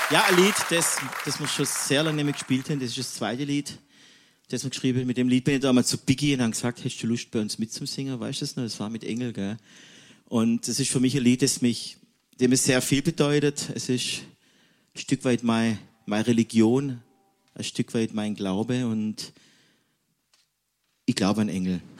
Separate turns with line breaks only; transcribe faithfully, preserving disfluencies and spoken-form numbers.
Ja, ein Lied, das, das wir schon sehr lange nicht mehr gespielt haben. Das ist das zweite Lied, das wir geschrieben haben. Mit dem Lied bin ich damals zu Biggie und haben gesagt, hättest du Lust bei uns mitzusingen? Weißt du das noch? Das war mit Engel, gell? Und das ist für mich ein Lied, das mich, dem es sehr viel bedeutet. Es ist ein Stück weit meine, meine Religion, ein Stück weit mein Glaube und ich glaube an Engel.